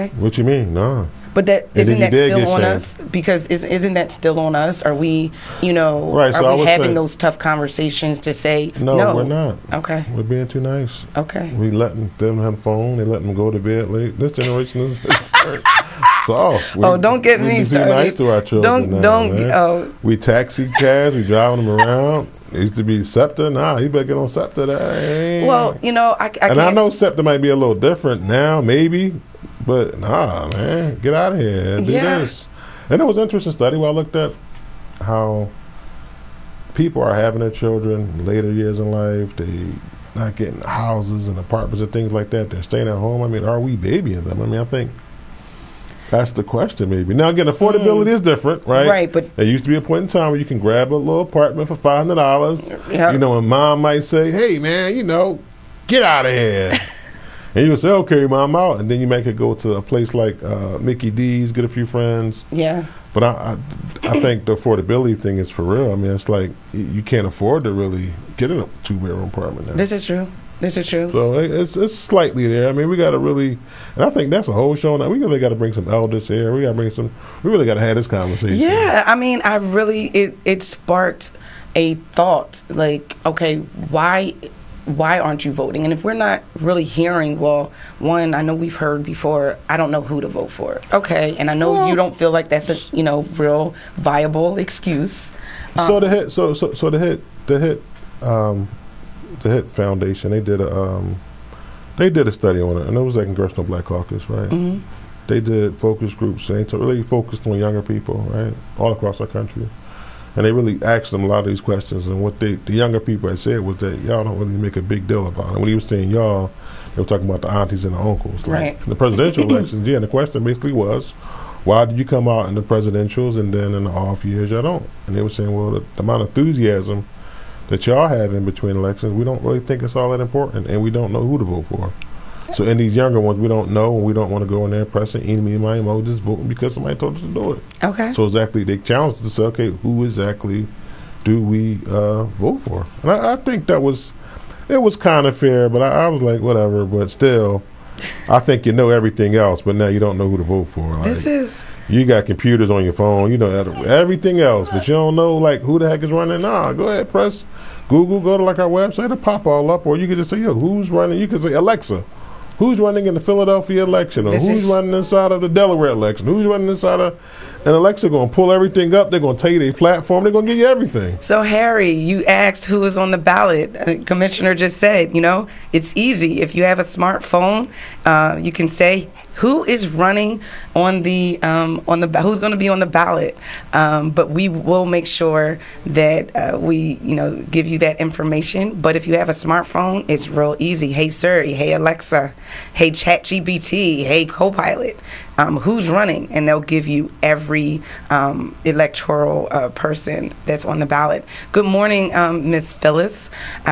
Okay. What you mean? No. But that then isn't you that did still get on shamed. us? Because isn't that still on us? Are we, Right, so I are we would having say- those tough conversations to say No, we're not. Okay. We're being too nice. Okay. We letting them have a phone. They letting them go to bed late. This generation is soft. Don't get me We started. too nice to our children. Don't. We taxi cabs. We driving them around. It used to be SEPTA. Nah, you better get on SEPTA. Well, I can't. And I know SEPTA might be a little different now, maybe, but nah, man, get out of here. Do this. And it was an interesting study where I looked at how people are having their children later years in life. They not getting houses and apartments and things like that. They're staying at home. I mean, are we babying them? I mean, I think that's the question, maybe. Now, again, affordability is different, right? Right, but there used to be a point in time where you can grab a little apartment for $500. Yeah. And mom might say, "Hey, man, get out of here." And you would say, "Okay, mom, I'm out." And then you make it go to a place like Mickey D's, get a few friends. Yeah. But I think the affordability thing is for real. I mean, it's like you can't afford to really get in a 2-bedroom apartment now. This is true. So it's slightly there. I mean, we got to really, and I think that's a whole show now. We really got to bring some elders here. We really got to have this conversation. Yeah, I mean, it sparked a thought. Like, okay, why aren't you voting? And if we're not really hearing, well, one, I know we've heard before, I don't know who to vote for. Okay, and I know you don't feel like that's a real viable excuse. So the HIT Foundation, they did a study on it, and it was like Congressional Black Caucus, right? Mm-hmm. They did focus groups, and they really focused on younger people, right, all across our country. And they really asked them a lot of these questions, and what the younger people had said was that y'all don't really make a big deal about it. When he was saying y'all, they were talking about the aunties and the uncles. Like, right. in the presidential elections, and the question basically was, why did you come out in the presidentials and then in the off years y'all don't? And they were saying, well, the amount of enthusiasm that y'all have in between elections, we don't really think it's all that important, and we don't know who to vote for. So in these younger ones, we don't know, and we don't want to go in there pressing any my emojis, voting because somebody told us to do it. Okay. So exactly, they challenged us to say, okay, who exactly do we vote for? And I think it was kind of fair, but I was like, whatever. But still, I think you know everything else, but now you don't know who to vote for. Like, you got computers on your phone, you know everything else, but you don't know like who the heck is running. Nah, go ahead, press Google, go to like our website, it'll pop all up, or you could just say, yo, who's running? You could say, Alexa, who's running in the Philadelphia election, or who's running inside of the Delaware election, who's running inside of, and Alexa going to pull everything up. They're going to tell you their platform. They're going to give you everything. So, Harry, you asked who is on the ballot. Commissioner just said, it's easy. If you have a smartphone, you can say who is running on the who's going to be on the ballot. But we will make sure that we give you that information. But if you have a smartphone, it's real easy. Hey Siri, hey Alexa, hey ChatGPT, hey Copilot. Who's running, and they'll give you every electoral person that's on the ballot. Good morning, Miss Phyllis.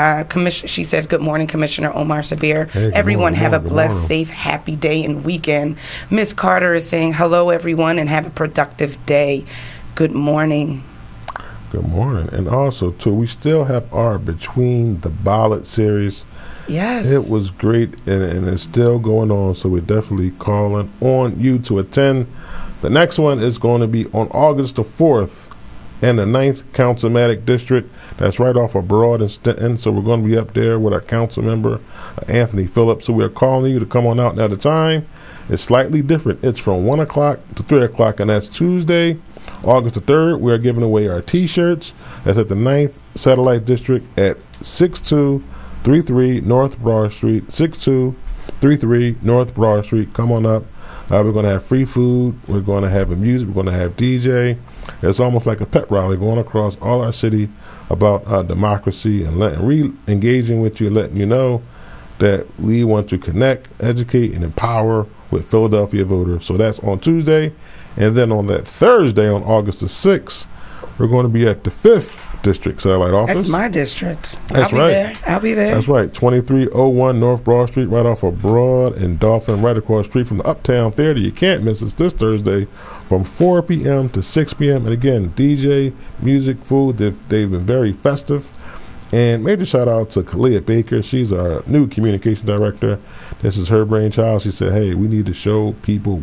She says, good morning, Commissioner Omar Sabir. Hey, everyone morning, have a good blessed, morning. safe, happy day and weekend. Miss Carter is saying, hello, everyone, and have a productive day. Good morning. Good morning. And also, too, we still have our Between the Ballot series. Yes. It was great, and it's still going on, so we're definitely calling on you to attend. The next one is going to be on August the 4th in the 9th Councilmatic District. That's right off of Broad and Stenton, so we're going to be up there with our council member, Anthony Phillips. So we are calling you to come on out. Now, the time is slightly different. It's from 1 o'clock to 3 o'clock, and that's Tuesday, August the 3rd. We are giving away our T-shirts. That's at the 9th Satellite District at 6233 North Broad Street, 6233 North Broad Street. Come on up. We're going to have free food. We're going to have music. We're going to have DJ. It's almost like a pep rally going across all our city about democracy and re-engaging with you, letting you know that we want to connect, educate, and empower with Philadelphia voters. So that's on Tuesday. And then on that Thursday, on August the 6th, we're going to be at the 5th District Satellite Office. That's my district. That's right. I'll be there. That's right. 2301 North Broad Street, right off of Broad and Dolphin, right across the street from the Uptown Theater. You can't miss us this Thursday from 4 p.m. to 6 p.m. And again, DJ, music, food. They've been very festive. And major shout out to Kalia Baker. She's our new communication director. This is her brainchild. She said, hey, we need to show people